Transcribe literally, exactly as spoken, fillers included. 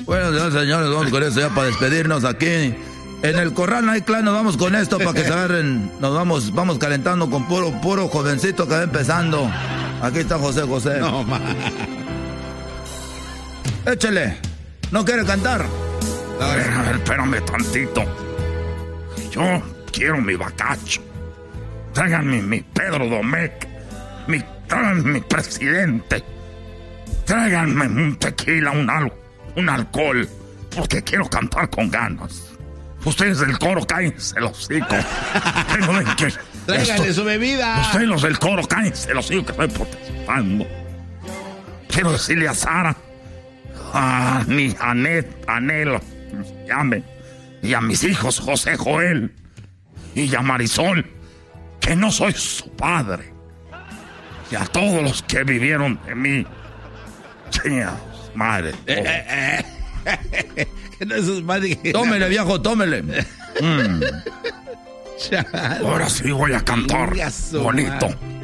Bueno, señores, vamos con eso ya para despedirnos aquí. En el Corral Night Club nos vamos con esto para que se agarren. Nos vamos, vamos calentando con puro, puro jovencito que va empezando. Aquí está José José. No, ma. Échale. ¿No quiere cantar? A ver, a ver, espérame tantito. Yo quiero mi bacacho. Tráiganme mi Pedro Domecq. Mi, tráiganme mi presidente. Tráiganme un tequila, un, al, un alcohol. Porque quiero cantar con ganas. Ustedes del coro, cállense los hocico. Tráiganle su bebida. Ustedes los del coro, cállense los hocico que estoy protestando. Quiero decirle a Sara, a mi Anet, Anelo, llame, y a mis hijos José Joel y a Marisol, que no soy su padre. Y a todos los que vivieron de mí. Señor, madre. Eh, eh, eh. No es su madre. Tómele, viejo, tómele. Mm. Ahora sí voy a cantar bonito.